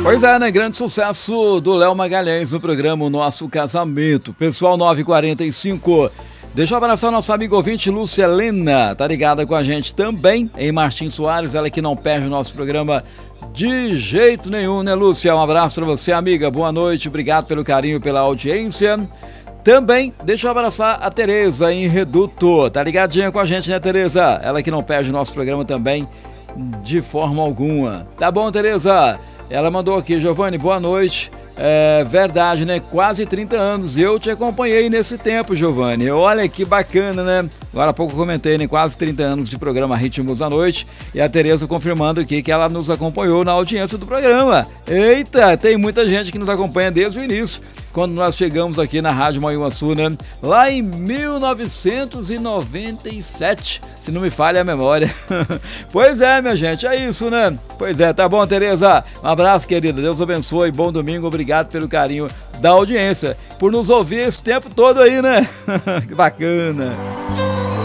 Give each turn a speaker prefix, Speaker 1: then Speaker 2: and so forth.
Speaker 1: Pois é, né? Grande sucesso do Léo Magalhães no programa O Nosso Casamento. Pessoal, 9h45. Deixa eu abraçar nossa amiga ouvinte Lúcia Helena. Tá ligada com a gente também em Martins Soares. Ela que não perde o nosso programa de jeito nenhum, né, Lúcia? Um abraço pra você, amiga. Boa noite. Obrigado pelo carinho, pela audiência. Também, deixa eu abraçar a Tereza em Reduto. Tá ligadinha com a gente, né, Tereza? Ela que não perde o nosso programa também de forma alguma. Tá bom, Tereza? Ela mandou aqui, Giovanni, boa noite. É verdade, né? Quase 30 anos. Eu te acompanhei nesse tempo, Giovanni. Olha que bacana, né? Agora há pouco eu comentei, né? Quase 30 anos de programa Ritmos da Noite. E a Tereza confirmando aqui que ela nos acompanhou na audiência do programa. Eita, tem muita gente que nos acompanha desde o início, quando nós chegamos aqui na Rádio Manhuaçu, né? Lá em 1997, se não me falha a memória. Pois é, minha gente, é isso, né? Pois é, tá bom, Tereza? Um abraço, querida. Deus abençoe, bom domingo, obrigado pelo carinho da audiência, por nos ouvir esse tempo todo aí, né? Que bacana.